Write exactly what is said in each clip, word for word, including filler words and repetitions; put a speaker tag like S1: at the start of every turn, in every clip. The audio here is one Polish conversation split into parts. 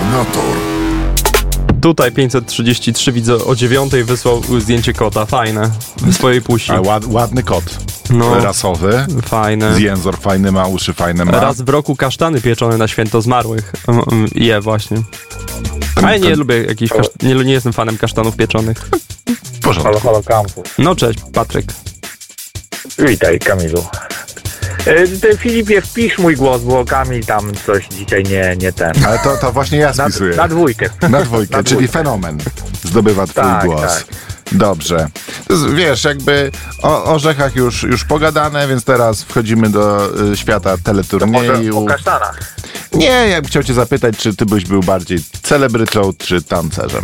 S1: Detonator.
S2: Tutaj pięćset trzydzieści trzy widzę o dziewiątej wysłał zdjęcie kota, fajne, w swojej pusi.
S1: A ład, ładny kot.
S2: No.
S1: Rasowy.
S2: Fajne.
S1: Z jęzor fajny ma, uszy fajne ma.
S2: Raz w roku kasztany pieczone na święto zmarłych. Um, um, je właśnie. A ja nie lubię jakichś kasz... nie, nie jestem fanem kasztanów pieczonych.
S1: W porządku.
S3: Halo, halo, kampus.
S2: No cześć, Patryk.
S3: Witaj, Kamilu. E, ty, Filipie, wpisz mój głos, bo Kamil tam coś dzisiaj nie, nie ten.
S1: Ale to, to właśnie ja
S3: Na,
S1: spisuję.
S3: na dwójkę.
S1: Na dwójkę,
S3: Na
S1: czyli
S3: dwójkę.
S1: fenomen zdobywa twój
S3: Tak,
S1: głos.
S3: tak.
S1: Dobrze. To jest, wiesz, jakby o orzechach już, już pogadane, więc teraz wchodzimy do y, świata
S3: Może
S1: teleturnieju.
S3: o kasztanach.
S1: Nie, ja bym chciał cię zapytać, czy ty byś był bardziej celebrytą, czy tancerzem?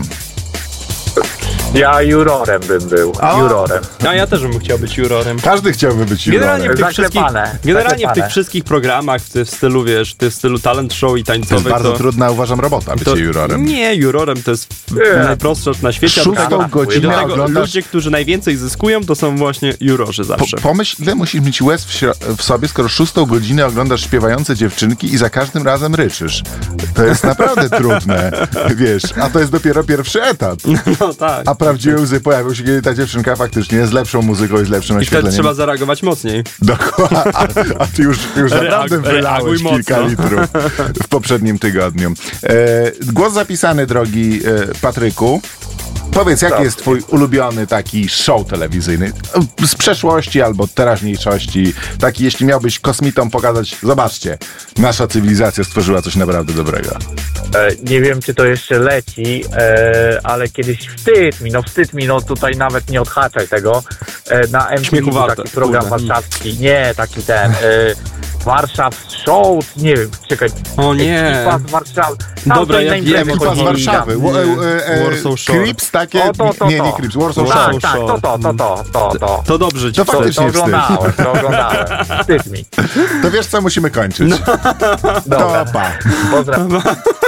S3: Ja jurorem bym był.
S1: A.
S3: Jurorem.
S2: A ja też bym chciał być jurorem.
S1: Każdy chciałby być
S2: Generalnie w
S1: jurorem.
S2: tych wszystkich,
S3: Zaklepane.
S2: generalnie w
S3: Zaklepane.
S2: tych wszystkich programach w, w stylu, wiesz, w stylu talent show i
S1: To jest
S2: tańcowych,
S1: bardzo
S2: to,
S1: trudna, uważam, robota bycie
S2: to
S1: jurorem.
S2: Nie, jurorem to jest
S3: Nie.
S2: najprostsze na świecie. a do
S1: Szóstą
S2: tego-
S1: godzinę
S2: do tego
S1: oglądasz-
S2: ludzie, którzy najwięcej zyskują, to są właśnie jurorzy zawsze.
S1: Po, pomyśl, ile musisz mieć łez w, śro- w sobie, skoro szóstą godzinę oglądasz śpiewające dziewczynki i za każdym razem ryczysz. To jest naprawdę trudne, wiesz, a to jest dopiero pierwszy etap.
S2: No tak.
S1: A prawdziwe łzy pojawią się, kiedy ta dziewczynka faktycznie z lepszą muzyką i z lepszym
S2: I wtedy
S1: oświetleniem.
S2: trzeba zareagować mocniej.
S1: Dokładnie. A, a ty już, już naprawdę
S2: Reag-
S1: wylałeś
S2: reaguj
S1: kilka
S2: mocno.
S1: litrów w poprzednim tygodniu. E, głos zapisany, drogi e, Patryku. Powiedz, jaki
S3: Tak.
S1: jest twój ulubiony taki show telewizyjny? Z przeszłości albo teraźniejszości. Taki, jeśli miałbyś kosmitom pokazać, zobaczcie, nasza cywilizacja stworzyła coś naprawdę dobrego.
S3: E, nie wiem, czy to jeszcze leci, e, ale kiedyś wstyd mi, no wstyd mi, no tutaj nawet nie odhaczaj tego. E, na M T V
S2: Śmiechu
S3: był
S2: warte,
S3: taki program
S2: kurde.
S3: warszawski, nie, taki ten, e, Warszaw Show, nie wiem, czekaj.
S2: O nie.
S3: Ekipa z Warszawy. Tam
S2: Dobra,
S3: to
S2: ja
S3: na imprezę
S2: wiem,
S1: Ekipa z
S3: chodzili,
S1: Warszawy.
S3: tam.
S1: Wo- e, e,
S2: Warsaw Shore.
S1: Crips takie?
S3: O, to, to,
S1: nie, nie
S3: to.
S1: Crips, Warsaw
S2: Warsaw
S1: Shore.
S3: Tak, tak, to, to, to, to, to, to.
S2: To dobrze ci
S1: To
S3: To,
S1: faktycznie
S3: to
S1: wstyd.
S3: oglądałem, to oglądałem. Wstyd mi.
S1: To wiesz co, musimy kończyć.
S3: Dobra,
S1: To pa.
S3: pozdrawiam.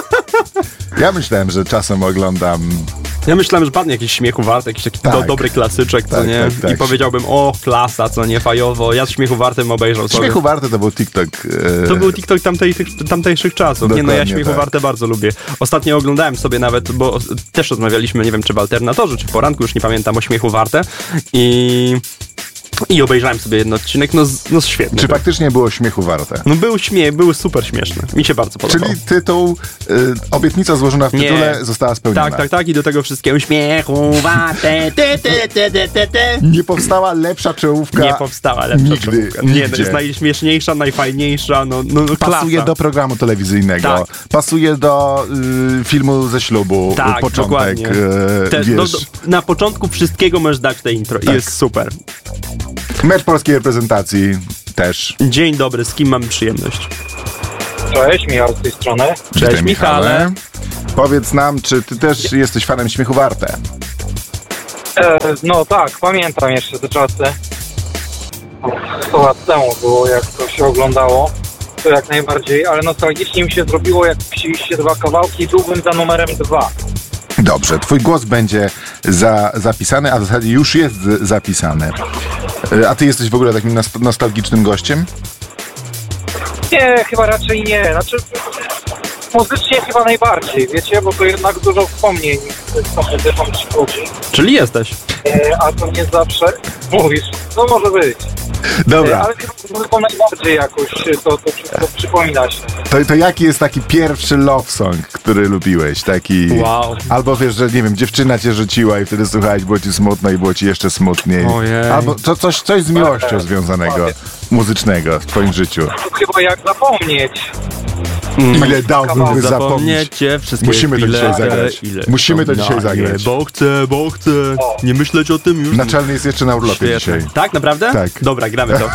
S1: Ja myślałem, że czasem oglądam...
S2: Ja myślałem, że padnie jakiś śmiechu wart, jakiś taki
S1: Tak.
S2: do, dobry klasyczek, co
S1: Tak,
S2: nie?
S1: tak, tak.
S2: I powiedziałbym, o, klasa, co nie, fajowo. Ja z śmiechu wartym obejrzał sobie.
S1: Śmiechu warte to był TikTok. e,
S2: To był TikTok tamtej, tamtejszych czasów. Nie no, ja
S1: Dokładnie
S2: śmiechu
S1: tak.
S2: warte bardzo lubię. Ostatnio oglądałem sobie nawet, bo też rozmawialiśmy, nie wiem, czy w Alternatorze, czy w poranku, już nie pamiętam, o śmiechu warte. I... I obejrzałem sobie jeden odcinek, no, z- no świetny.
S1: Czy faktycznie było śmiechu warte?
S2: No był śmiech, były super śmieszne. Mi się bardzo podobało.
S1: Czyli tytuł, y, obietnica złożona w
S2: Nie.
S1: tytule została spełniona.
S2: Tak, tak, tak i do tego wszystkiego śmiechu warte, ty, ty, ty, ty, ty, ty.
S1: Nie powstała lepsza czołówka.
S2: Nie powstała lepsza
S1: Nigdy,
S2: czołówka. Nie,
S1: nigdzie.
S2: to jest najśmieszniejsza, najfajniejsza, no, no, no klasa.
S1: Pasuje do programu telewizyjnego.
S2: Tak.
S1: Pasuje do y, filmu ze ślubu.
S2: Tak,
S1: początek.
S2: dokładnie.
S1: y,
S2: Te,
S1: wiesz,
S2: no, do, na początku wszystkiego możesz dać te intro
S1: Tak.
S2: i jest super.
S1: Mecz polskiej reprezentacji też.
S2: Dzień dobry, z kim mamy przyjemność?
S4: Cześć, Michał z tej strony.
S1: Witaj,
S2: Cześć, Michale.
S1: Powiedz nam, czy ty też jesteś fanem śmiechu warte?
S4: E, no tak, pamiętam jeszcze te czasy. sto lat temu było, jak to się oglądało. To jak najbardziej, ale nostalgicznie mi się zrobiło, jak wzięliście dwa kawałki, byłbym za numerem dwa.
S1: Dobrze, twój głos będzie za, zapisany, a w zasadzie już jest z- zapisany. Y, A ty jesteś w ogóle takim nas- nostalgicznym gościem?
S4: Nie, chyba raczej nie. Znaczy, muzycznie chyba najbardziej, wiecie, bo to jednak dużo wspomnień z tą muzyką przychodzi.
S2: Czyli jesteś.
S4: E, a to nie zawsze mówisz, no może być. E,
S1: Dobra,
S4: ale chyba z muzyką najbardziej jakoś to, to wszystko przypomina się.
S1: to, to jaki jest taki pierwszy love song, który lubiłeś? Taki...
S2: Wow.
S1: Albo wiesz, że nie wiem, dziewczyna cię rzuciła i wtedy słuchałeś, było ci smutno i było ci jeszcze smutniej.
S2: Ojej.
S1: Albo to coś, coś z miłością związanego, muzycznego w twoim życiu.
S4: To chyba jak zapomnieć.
S1: Ile dałbym zapomnieć.
S2: Zapomniecie wszystkie
S1: Musimy to
S2: chwile,
S1: dzisiaj zagrać.
S2: ile
S1: Musimy to dzisiaj
S2: wspominanie,
S1: zagrać.
S2: Bo chcę, bo chcę, nie myśleć o tym już.
S1: Naczelny jest jeszcze na urlopie
S2: Świetnie.
S1: dzisiaj.
S2: Tak, naprawdę?
S1: Tak.
S2: Dobra, gramy to.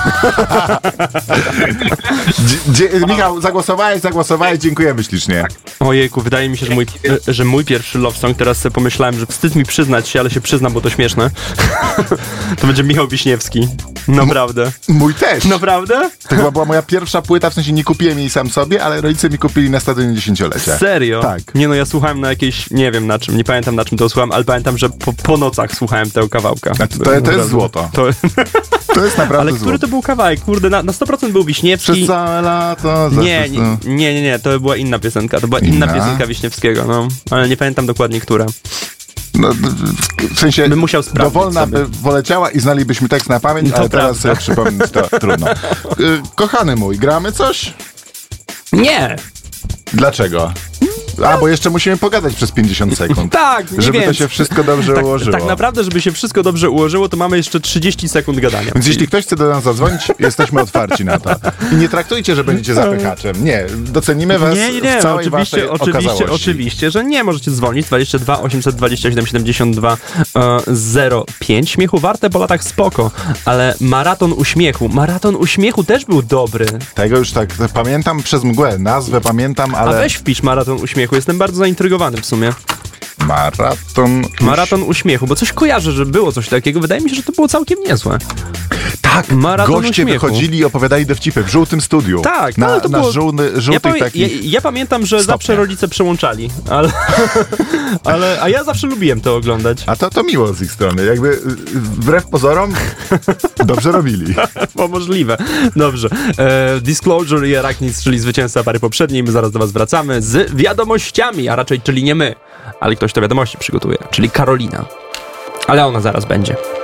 S1: Dzie- dzie- Michał, zagłosowałeś, zagłosowałeś, dziękujemy ślicznie.
S2: Ojejku, wydaje mi się, że mój, że mój pierwszy love song, teraz sobie pomyślałem, że wstyd mi przyznać się, ale się przyznam, bo to śmieszne. To będzie Michał Wiśniewski. Naprawdę.
S1: Mój też.
S2: Naprawdę?
S1: To chyba była moja pierwsza płyta, w sensie nie kupiłem jej sam sobie, ale rodzice mi kupili na stadionie dziesięciolecia.
S2: Serio?
S1: Tak.
S2: Nie no, ja słuchałem na jakiejś, nie wiem na czym, nie pamiętam na czym to słuchałem, ale pamiętam, że po, po nocach słuchałem tego kawałka.
S1: A to- to- to jest
S2: Naprawdę.
S1: złoto.
S2: To,
S1: To jest naprawdę
S2: Ale
S1: złoto.
S2: który to był kawałek? Kurde, na, na sto procent był Wiśniewski.
S1: Przez całe lato.
S2: Nie, nie, nie, nie, nie, to była inna piosenka. To była inna,
S1: Inna?
S2: piosenka Wiśniewskiego, no. Ale nie pamiętam dokładnie, która.
S1: No, w sensie
S2: Bym musiał sprawdzić
S1: dowolna
S2: sobie.
S1: by poleciała i znalibyśmy tekst na pamięć,
S2: To
S1: ale teraz
S2: prawda.
S1: sobie przypomnieć to trudno. Y, Kochany mój, gramy coś?
S2: Nie!
S1: Dlaczego? A, bo jeszcze musimy pogadać przez pięćdziesiąt sekund.
S2: Tak, nie
S1: Żeby to
S2: więc.
S1: się wszystko dobrze
S2: tak,
S1: ułożyło.
S2: tak naprawdę, żeby się wszystko dobrze ułożyło, to mamy jeszcze trzydzieści sekund gadania.
S1: Więc jeśli ktoś chce do nas zadzwonić, jesteśmy otwarci na to. I nie traktujcie, że będziecie zapychaczem. Nie, docenimy was
S2: Nie, nie, nie,
S1: w
S2: no,
S1: całej
S2: oczywiście,
S1: waszej
S2: oczywiście,
S1: okazałości.
S2: oczywiście, że nie możecie dzwonić. dwadzieścia dwa osiemset dwadzieścia siedem siedemdziesiąt dwa zero pięć. Śmiechu warte po latach spoko, ale maraton uśmiechu. Maraton uśmiechu też był dobry.
S1: Tego już tak pamiętam przez mgłę. Nazwę pamiętam,
S2: A
S1: ale...
S2: weź wpisz maraton uśmiechu. Jestem bardzo zaintrygowany w sumie.
S1: Maraton...
S2: Maraton uśmiechu, bo coś kojarzę, że było coś takiego. Wydaje mi się, że to było całkiem niezłe.
S1: Tak,
S2: Maraton
S1: goście
S2: uśmiechu.
S1: wychodzili i opowiadali dowcipy w żółtym studiu.
S2: Tak,
S1: na,
S2: ale to
S1: na
S2: było...
S1: żółty,
S2: Ja,
S1: żółtych
S2: pamię-
S1: takich...
S2: ja, ja pamiętam, że zawsze
S1: stopniach.
S2: rodzice przełączali, ale, ale... A ja zawsze lubiłem to oglądać.
S1: A to, to miło z ich strony. Jakby y, wbrew pozorom dobrze robili.
S2: Bo możliwe. Dobrze. E, Disclosure i Arachnis, czyli zwycięzca pary poprzedniej. My zaraz do was wracamy z wiadomościami, a raczej czyli nie my, ale ktoś te wiadomości przygotuje, czyli Karolina. Ale ona zaraz będzie.